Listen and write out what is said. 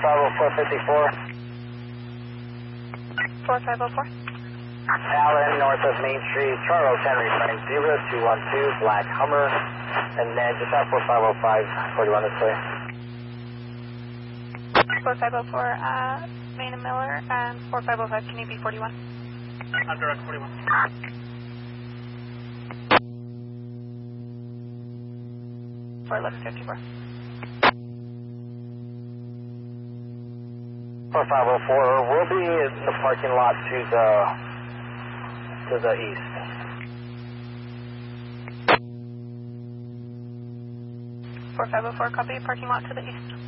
450454. 4504. Allen, north of Main Street, Charles Henry, Frank 0212, black Hummer, and then just out 4505, 41 this way. 4504, Main and Miller, and 4505, can you be 41? I'm direct 41. 1154. 4504, we'll be in the parking lot to the east. 4504, copy, parking lot to the east.